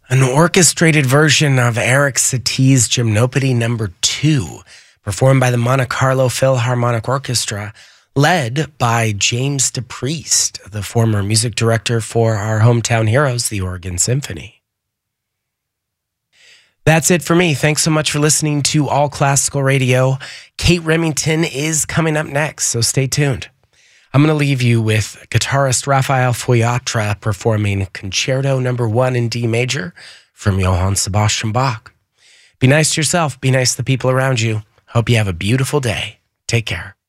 An orchestrated version of Eric Satie's Gymnopédie No. 2, performed by the Monte Carlo Philharmonic Orchestra, led by James DePriest, the former music director for our hometown heroes, the Oregon Symphony. That's it for me. Thanks so much for listening to All Classical Radio. Kate Remington is coming up next, so stay tuned. I'm going to leave you with guitarist Raphael Foyatra performing Concerto No. 1 in D major from Johann Sebastian Bach. Be nice to yourself. Be nice to the people around you. Hope you have a beautiful day. Take care.